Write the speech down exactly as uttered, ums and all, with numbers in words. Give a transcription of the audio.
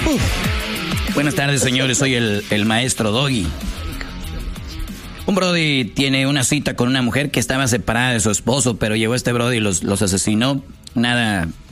Buenas tardes, señores. Soy el, el maestro Doggy. Un brody tiene una cita con una mujer que estaba separada de su esposo, pero llegó este brody y los, los asesinó. Nada,